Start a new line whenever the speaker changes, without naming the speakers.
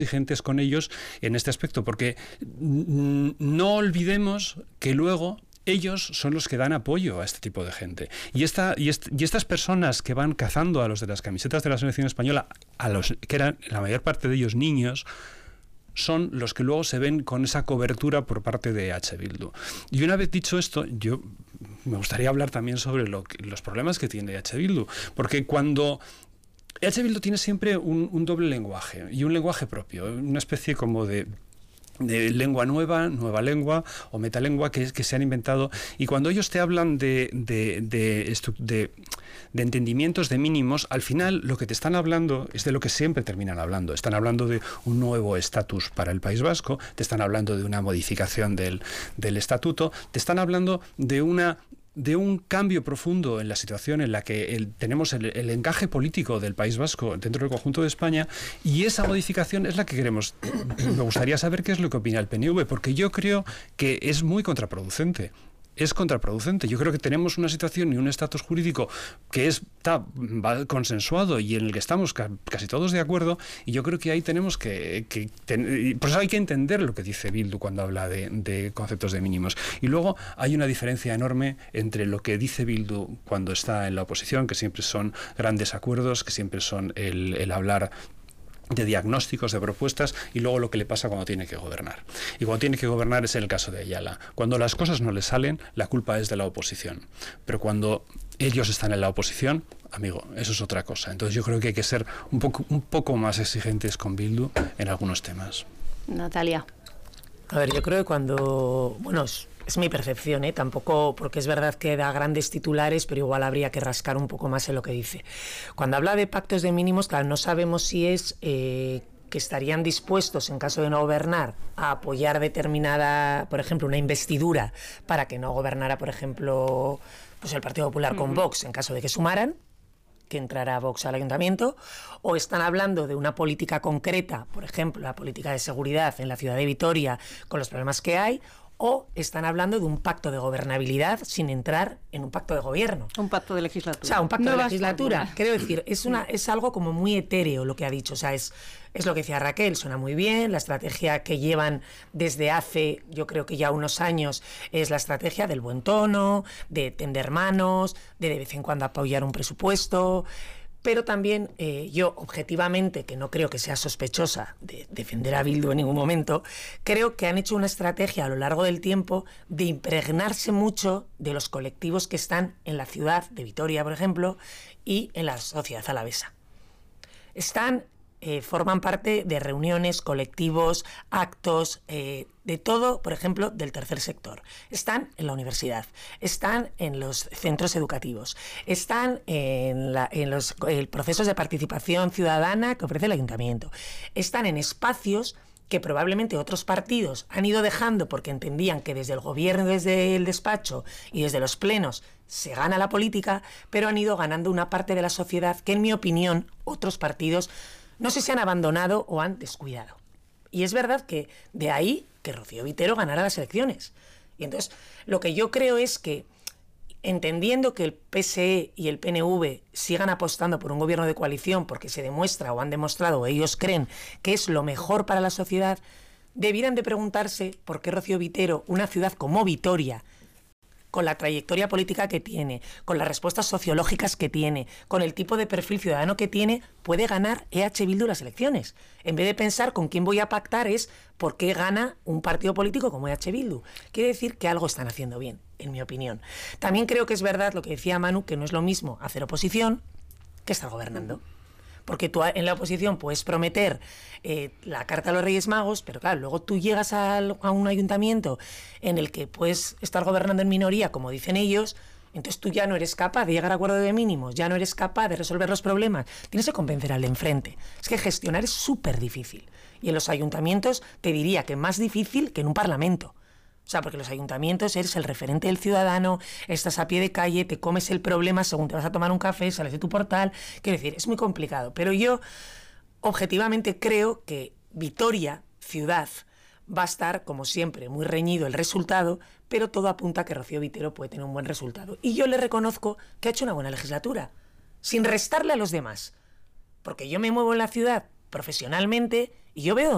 exigentes con ellos en este aspecto, porque no olvidemos que luego ellos son los que dan apoyo a este tipo de gente. Y estas personas que van cazando a los de las camisetas de la selección española, a los que eran la mayor parte de ellos niños, son los que luego se ven con esa cobertura por parte de H. Bildu. Y una vez dicho esto, yo me gustaría hablar también sobre los problemas que tiene H. Bildu, porque cuando H. Bildu tiene siempre un doble lenguaje y un lenguaje propio, una especie como de lengua nueva lengua o metalengua que se han inventado, y cuando ellos te hablan de entendimientos de mínimos, al final lo que te están hablando es de lo que siempre terminan hablando. Están hablando de un nuevo estatus para el País Vasco, te están hablando de una modificación del estatuto, te están hablando de un cambio profundo en la situación en la que tenemos el encaje político del País Vasco dentro del conjunto de España, y esa modificación es la que queremos. Me gustaría saber qué es lo que opina el PNV, porque yo creo que es muy contraproducente. Es contraproducente. Yo creo que tenemos una situación y un estatus jurídico que está consensuado y en el que estamos casi todos de acuerdo, y yo creo que ahí tenemos por eso hay que entender lo que dice Bildu cuando habla de conceptos de mínimos. Y luego hay una diferencia enorme entre lo que dice Bildu cuando está en la oposición, que siempre son grandes acuerdos, que siempre son el hablar de diagnósticos, de propuestas, y luego lo que le pasa cuando tiene que gobernar. Y cuando tiene que gobernar es el caso de Ayala. Cuando las cosas no le salen, la culpa es de la oposición. Pero cuando ellos están en la oposición, amigo, eso es otra cosa. Entonces yo creo que hay que ser un poco más exigentes con Bildu en algunos temas.
Natalia.
A ver, yo creo que cuando... Bueno, es mi percepción, tampoco, porque es verdad que da grandes titulares, pero igual habría que rascar un poco más en lo que dice. Cuando habla de pactos de mínimos, claro, no sabemos si es que estarían dispuestos, en caso de no gobernar, a apoyar determinada, por ejemplo, una investidura para que no gobernara, por ejemplo, pues el Partido Popular con Vox, en caso de que sumaran, que entrara Vox al ayuntamiento, o están hablando de una política concreta, por ejemplo, la política de seguridad en la ciudad de Vitoria, con los problemas que hay, o están hablando de un pacto de gobernabilidad sin entrar en un pacto de gobierno.
Un pacto de legislatura.
O sea, un pacto de legislatura. Quiero decir, es algo como muy etéreo lo que ha dicho. O sea, es lo que decía Raquel, suena muy bien. La estrategia que llevan desde hace, yo creo que ya unos años, es la estrategia del buen tono, de tender manos, de vez en cuando apoyar un presupuesto. Pero también yo, objetivamente, que no creo que sea sospechosa de defender a Bildu en ningún momento, creo que han hecho una estrategia a lo largo del tiempo de impregnarse mucho de los colectivos que están en la ciudad de Vitoria, por ejemplo, y en la sociedad alavesa. Forman parte de reuniones, colectivos, actos, de todo, por ejemplo, del tercer sector. Están en la universidad, están en los centros educativos, están en los procesos de participación ciudadana que ofrece el ayuntamiento, están en espacios que probablemente otros partidos han ido dejando porque entendían que desde el gobierno, desde el despacho y desde los plenos se gana la política, pero han ido ganando una parte de la sociedad que, en mi opinión, otros partidos no sé si han abandonado o han descuidado. Y es verdad que de ahí que Rocío Vitero ganara las elecciones. Y entonces lo que yo creo es que, entendiendo que el PSE y el PNV sigan apostando por un gobierno de coalición porque se demuestra o han demostrado o ellos creen que es lo mejor para la sociedad, debieran de preguntarse por qué Rocío Vitero, una ciudad como Vitoria, con la trayectoria política que tiene, con las respuestas sociológicas que tiene, con el tipo de perfil ciudadano que tiene, puede ganar EH Bildu las elecciones. En vez de pensar con quién voy a pactar, es por qué gana un partido político como EH Bildu. Quiere decir que algo están haciendo bien, en mi opinión. También creo que es verdad lo que decía Manu, que no es lo mismo hacer oposición que estar gobernando. Porque tú en la oposición puedes prometer la carta a los Reyes Magos, pero claro, luego tú llegas a un ayuntamiento en el que puedes estar gobernando en minoría, como dicen ellos, entonces tú ya no eres capaz de llegar a acuerdo de mínimos, ya no eres capaz de resolver los problemas, tienes que convencer al de enfrente. Es que gestionar es súper difícil. Y en los ayuntamientos te diría que más difícil que en un parlamento. O sea, porque los ayuntamientos eres el referente del ciudadano, estás a pie de calle, te comes el problema según te vas a tomar un café, sales de tu portal. Quiero decir, es muy complicado. Pero yo, objetivamente, creo que Vitoria, ciudad, va a estar, como siempre, muy reñido el resultado, pero todo apunta a que Rocío Vitero puede tener un buen resultado. Y yo le reconozco que ha hecho una buena legislatura, sin restarle a los demás. Porque yo me muevo en la ciudad profesionalmente y yo veo